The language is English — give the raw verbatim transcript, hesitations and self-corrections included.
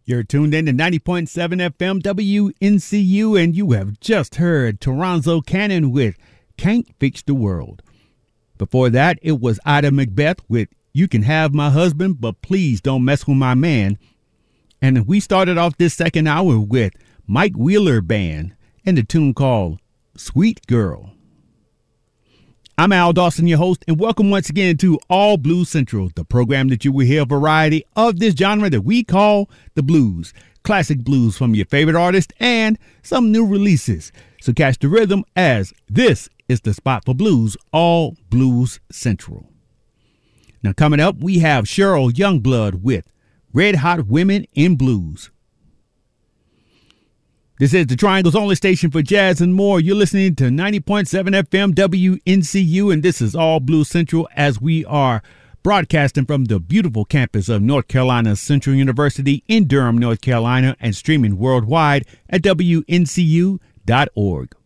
You're tuned in to ninety point seven F M W N C U, and you have just heard Toronzo Cannon with Can't Fix the World. Before that, it was Ida Macbeth with You Can Have My Husband, But Please Don't Mess With My Man. And we started off this second hour with Mike Wheeler Band and the tune called Sweet Girl. I'm Al Dawson, your host, and welcome once again to All Blues Central, the program that you will hear a variety of this genre that we call the blues. Classic blues from your favorite artist and some new releases. So catch the rhythm as this is the spot for blues, All Blues Central. Now coming up, we have Cheryl Youngblood with Red Hot Women in Blues. This is the Triangle's only station for jazz and more. You're listening to ninety point seven F M W N C U, and this is All Blues Central as we are broadcasting from the beautiful campus of North Carolina Central University in Durham, North Carolina, and streaming worldwide at W N C U dot org.